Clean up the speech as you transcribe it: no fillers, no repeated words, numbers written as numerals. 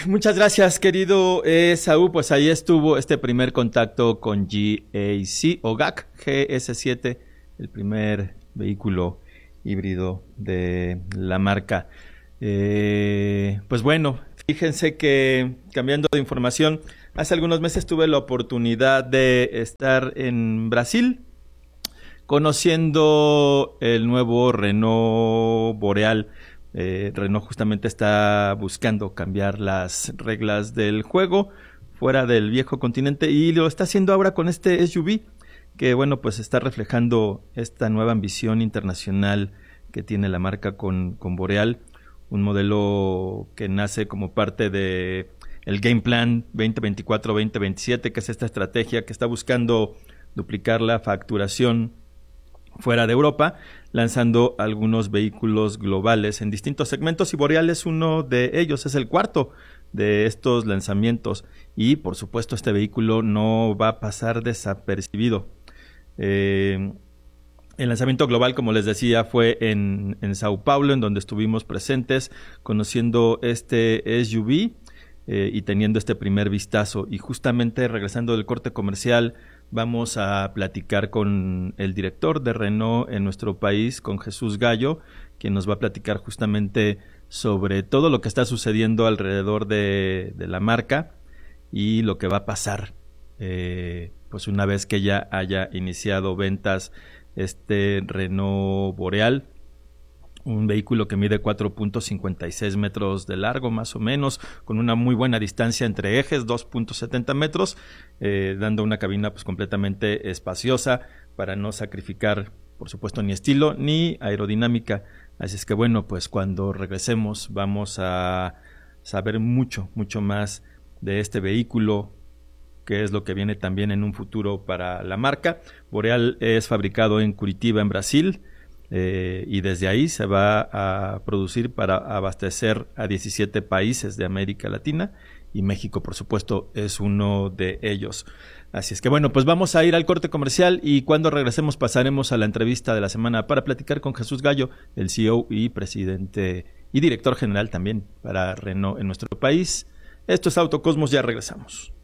Muchas gracias, querido Saúl. Pues ahí estuvo este primer contacto con GAC o GAC GS7, el primer vehículo híbrido de la marca. Pues bueno, fíjense que, cambiando de información, hace algunos meses tuve la oportunidad de estar en Brasil conociendo el nuevo Renault Boreal. Renault justamente está buscando cambiar las reglas del juego fuera del viejo continente y lo está haciendo ahora con este SUV que, bueno, pues está reflejando esta nueva ambición internacional que tiene la marca con Boreal, un modelo que nace como parte de el Game Plan 2024-2027, que es esta estrategia que está buscando duplicar la facturación fuera de Europa, lanzando algunos vehículos globales en distintos segmentos, y Boreal es uno de ellos, es el cuarto de estos lanzamientos, y por supuesto este vehículo no va a pasar desapercibido. El lanzamiento global, como les decía, fue en Sao Paulo, en donde estuvimos presentes conociendo este SUV y teniendo este primer vistazo, y justamente regresando del corte comercial vamos a platicar con el director de Renault en nuestro país, con Jesús Gallo, quien nos va a platicar justamente sobre todo lo que está sucediendo alrededor de la marca y lo que va a pasar pues una vez que ya haya iniciado ventas este Renault Boreal, un vehículo que mide 4.56 metros de largo, más o menos, con una muy buena distancia entre ejes, 2.70 metros, dando una cabina pues completamente espaciosa para no sacrificar, por supuesto, ni estilo ni aerodinámica. Así es que bueno, pues cuando regresemos vamos a saber mucho más de este vehículo, que es lo que viene también en un futuro para la marca. Boreal es fabricado en Curitiba, en Brasil, y desde ahí se va a producir para abastecer a 17 países de América Latina, y México, por supuesto, es uno de ellos. Así es que bueno, pues vamos a ir al corte comercial y cuando regresemos pasaremos a la entrevista de la semana para platicar con Jesús Gallo, el CEO y presidente y director general también para Renault en nuestro país. Esto es Autocosmos, ya regresamos.